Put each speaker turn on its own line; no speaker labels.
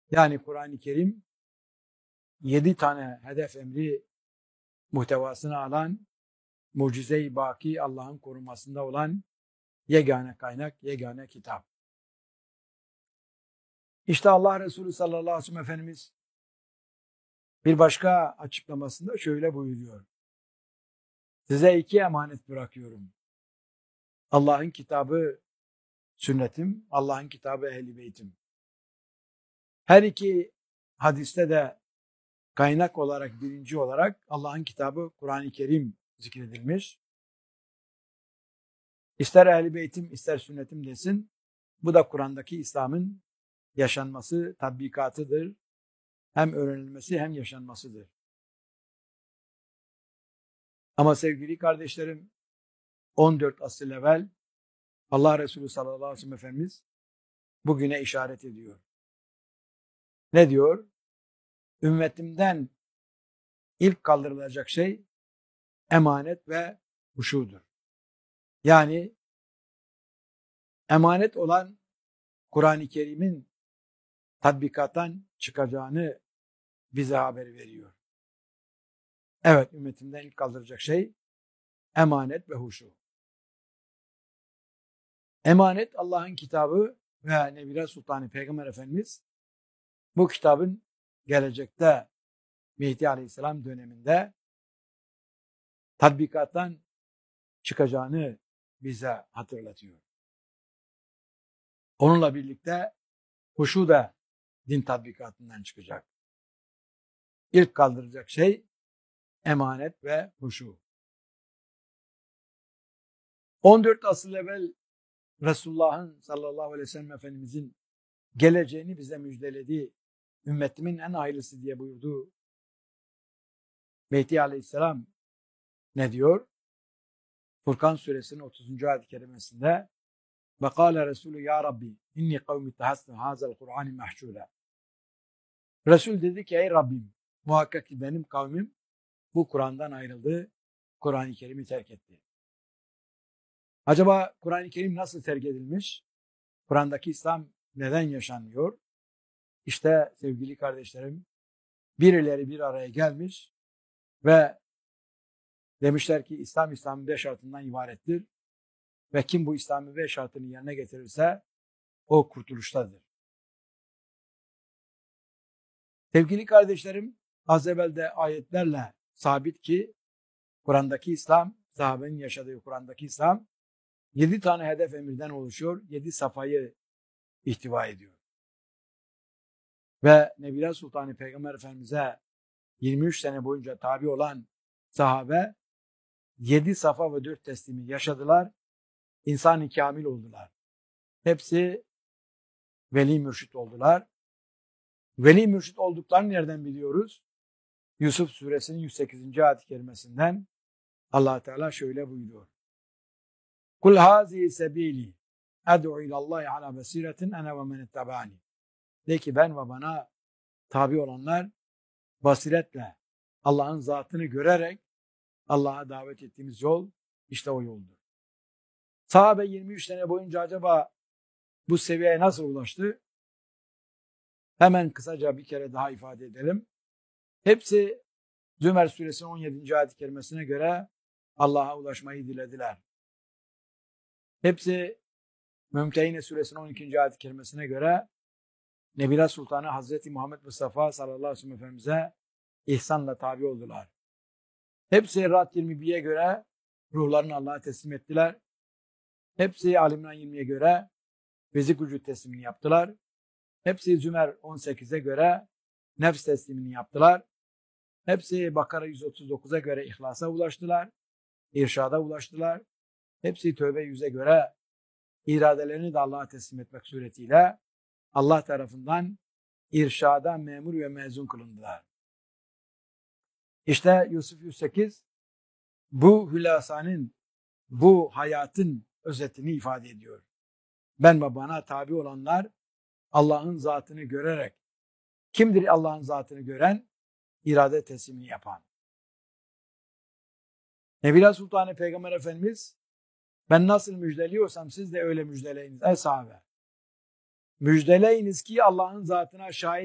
Yani Kur'an-ı Kerim 7 tane hedef emri muhtevasını alan, mucize-i baki Allah'ın korumasında olan yegane kaynak, yegane kitap. İşte Allah Resulü sallallahu aleyhi ve sellem Efendimiz bir başka açıklamasında şöyle buyuruyor. Size 2 emanet bırakıyorum. Allah'ın kitabı sünnetim, Allah'ın kitabı ehl-i beytim. Her iki hadiste de kaynak olarak, birinci olarak Allah'ın kitabı Kur'an-ı Kerim zikredilmiş. İster ehl-i beytim, ister sünnetim desin. Bu da Kur'an'daki İslam'ın yaşanması, tatbikatıdır. Hem öğrenilmesi hem yaşanmasıdır. Ama sevgili kardeşlerim, 14 asır evvel Allah Resulü sallallahu aleyhi ve sellem Efendimiz bugüne işaret ediyor. Ne diyor? Ümmetimden ilk kaldırılacak şey emanet ve huşudur. Yani emanet olan Kur'an-ı Kerim'in tatbikattan çıkacağını bize haber veriyor. Evet, ümmetimden ilk kaldıracak şey emanet ve huşu. Emanet Allah'ın kitabı ve Nebile Sultanı Peygamber Efendimiz bu kitabın gelecekte Mehdi Aleyhisselam döneminde tatbikattan çıkacağını bize hatırlatıyor. Onunla birlikte huşu da din tatbikatından çıkacak. İlk kaldıracak şey emanet ve huşu. 14 asıl evvel Resulullah'ın sallallahu aleyhi ve sellem Efendimizin geleceğini bize müjdeledi. Ümmetimin en hayırlısı diye buyurduğu Mehdi Aleyhisselam ne diyor? Furkan suresinin 30. ayet-i kerimesinde وَقَالَ Resulü ya Rabbi inni kavmi tehasnu hazel Kur'an mahşûle. Resul dedi ki ey Rabbim muhakkak ki benim kavmim bu Kur'an'dan ayrıldı, Kur'an-ı Kerim'i terk etti. Acaba Kur'an-ı Kerim nasıl terk edilmiş? Kur'an'daki İslam neden yaşanmıyor? İşte sevgili kardeşlerim, birileri bir araya gelmiş ve demişler ki İslam, İslam'ın 5 şartından ibarettir ve kim bu İslam'ın 5 şartını yerine getirirse o kurtuluştadır. Sevgili kardeşlerim, az evvel de ayetlerle sabit ki Kur'an'daki İslam, sahabenin yaşadığı Kur'an'daki İslam 7 tane hedef emirden oluşuyor, 7 safhayı ihtiva ediyor. Ve Nebile Sultanı Peygamber Efendimiz'e 23 sene boyunca tabi olan sahabe 7 safa ve 4 teslimi yaşadılar, insan-ı kamil oldular. Hepsi veli mürşit oldular. Veli mürşit olduklarını nereden biliyoruz? Yusuf suresinin 108. ayet-i kerimesinden Allah Teala şöyle buyuruyor. Kul hazihi sebili ed'u ilallahi ala basiretin ene ve men ittabani. De ki ben ve bana tabi olanlar basiretle Allah'ın zatını görerek Allah'a davet ettiğimiz yol işte o yoldur. Sahabe 23 sene boyunca acaba bu seviyeye nasıl ulaştı? Hemen kısaca bir kere daha ifade edelim. Hepsi Zümer suresinin 17. ayet-i kerimesine göre Allah'a ulaşmayı dilediler. Hepsi Mümtehine suresinin 12. ayet-i kerimesine göre Nebile Sultanı Hazreti Muhammed Mustafa sallallahu aleyhi ve sellem Efendimiz'e ihsanla tabi oldular. Hepsi Ra'd 21'ye göre ruhlarını Allah'a teslim ettiler. Hepsi Ali-İmran 20'ye göre fizik vücut teslimini yaptılar. Hepsi Zümer 18'e göre nefs teslimini yaptılar. Hepsi Bakara 139'a göre ihlasa ulaştılar, irşada ulaştılar. Hepsi Tövbe 100'e göre iradelerini de Allah'a teslim etmek suretiyle Allah tarafından irşada memur ve mezun kılındılar. İşte Yusuf 108 bu hülasanın, bu hayatın özetini ifade ediyor. Ben ve bana tabi olanlar Allah'ın zatını görerek, kimdir Allah'ın zatını gören? İrade teslimini yapan. Nebile Sultanı Peygamber Efendimiz ben nasıl müjdeliyorsam siz de öyle müjdeleyiniz ey sahabe. Müjdeleyiniz ki Allah'ın zatına şahit